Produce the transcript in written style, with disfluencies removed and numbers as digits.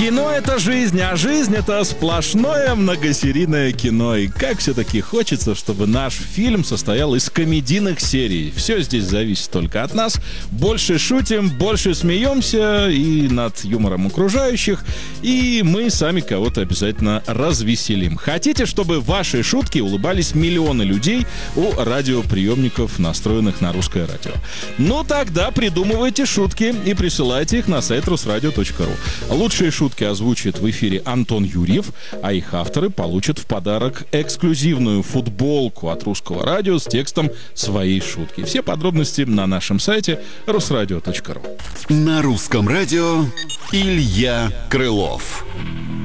Кино — это жизнь, а жизнь — это сплошное многосерийное кино. И как все-таки хочется, чтобы наш фильм состоял из комедийных серий. Все здесь зависит только от нас. Больше шутим, больше смеемся и над юмором окружающих. И мы сами кого-то обязательно развеселим. Хотите, чтобы ваши шутки улыбались миллионы людей у радиоприемников, настроенных на русское радио? Ну тогда придумывайте шутки и присылайте их на сайт rusradio.ru. Лучшие шутки озвучит в эфире Антон Юрьев, а их авторы получат в подарок эксклюзивную футболку от Русского радио с текстом своей шутки. Все подробности на нашем сайте rusradio.ru. На Русском радио Илья Крылов.